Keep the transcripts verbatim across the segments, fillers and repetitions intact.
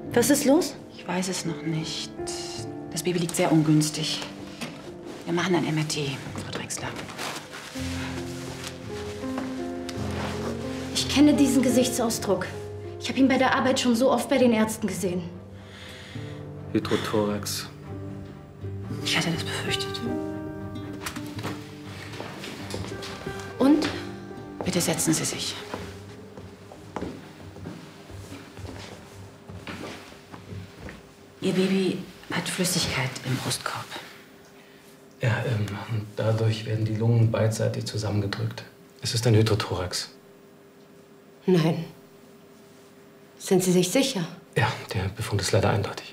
Was ist los? Ich weiß es noch nicht. Das Baby liegt sehr ungünstig. Wir machen ein M R T, Frau Drechsler. Ich kenne diesen Gesichtsausdruck. Ich habe ihn bei der Arbeit schon so oft bei den Ärzten gesehen. Hydrothorax. Ich hatte das befürchtet. Und? Bitte setzen Sie sich. Ihr Baby hat Flüssigkeit im Brustkorb. Ja, ähm, und dadurch werden die Lungen beidseitig zusammengedrückt. Es ist ein Hydrothorax. Nein. Sind Sie sich sicher? Ja, der Befund ist leider eindeutig.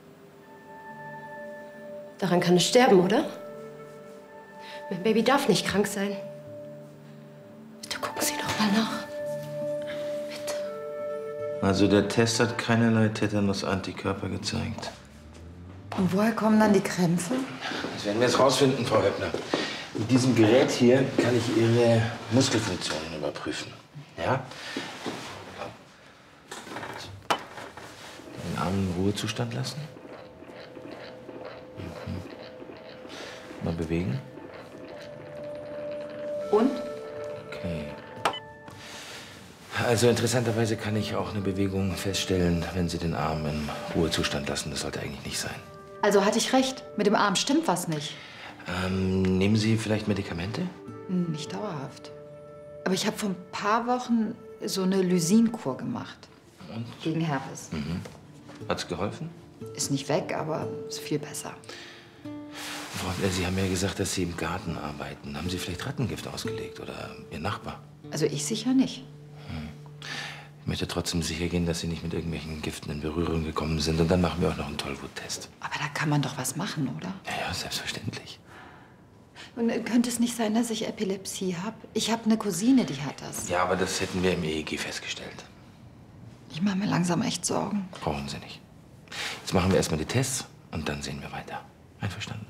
Daran kann es sterben, oder? Mein Baby darf nicht krank sein. Bitte gucken Sie doch mal nach. Bitte. Also der Test hat keinerlei Tetanus-Antikörper gezeigt. Und woher kommen dann die Krämpfe? Das werden wir jetzt rausfinden, Frau Höppner. Mit diesem Gerät hier kann ich Ihre Muskelfunktionen überprüfen. Ja? Den Arm im Ruhezustand lassen. Mhm. Mal bewegen. Und? Okay. Also interessanterweise kann ich auch eine Bewegung feststellen, wenn Sie den Arm im Ruhezustand lassen. Das sollte eigentlich nicht sein. Also hatte ich recht. Mit dem Arm stimmt was nicht. Ähm, nehmen Sie vielleicht Medikamente? Nicht dauerhaft. Aber ich habe vor ein paar Wochen so eine Lysinkur gemacht. Und? Gegen Herpes. Mhm. Hat's geholfen? Ist nicht weg, aber ist viel besser. Frau Höppner, Sie haben ja gesagt, dass Sie im Garten arbeiten. Haben Sie vielleicht Rattengift ausgelegt oder Ihr Nachbar? Also ich sicher nicht. Ich möchte trotzdem sicher gehen, dass Sie nicht mit irgendwelchen Giften in Berührung gekommen sind. Und dann machen wir auch noch einen Tollwut-Test. Aber da kann man doch was machen, oder? Ja, ja, selbstverständlich. Und äh, könnte es nicht sein, dass ich Epilepsie habe? Ich habe eine Cousine, die hat das. Ja, aber das hätten wir im E E G festgestellt. Ich mache mir langsam echt Sorgen. Brauchen Sie nicht. Jetzt machen wir erstmal die Tests und dann sehen wir weiter. Einverstanden?